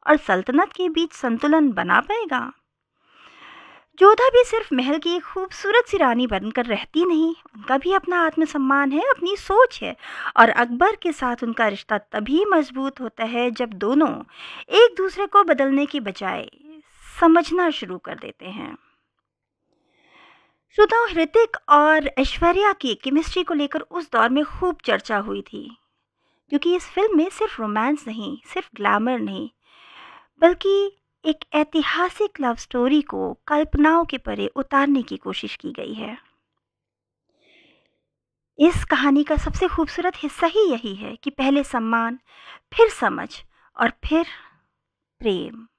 और सल्तनत के बीच संतुलन बना पाएगा? जोधा भी सिर्फ महल की एक खूबसूरत सी रानी बनकर रहती नहीं, उनका भी अपना आत्मसम्मान है, अपनी सोच है। और अकबर के साथ उनका रिश्ता तभी मजबूत होता है जब दोनों एक दूसरे को बदलने की बजाय समझना शुरू कर देते हैं। श्रोताओ, हृतिक और ऐश्वर्या की केमिस्ट्री को लेकर उस दौर में खूब चर्चा हुई थी, क्योंकि इस फिल्म में सिर्फ रोमांस नहीं, सिर्फ ग्लैमर नहीं, बल्कि एक ऐतिहासिक लव स्टोरी को कल्पनाओं के परे उतारने की कोशिश की गई है। इस कहानी का सबसे खूबसूरत हिस्सा ही यही है कि पहले सम्मान, फिर समझ और फिर प्रेम।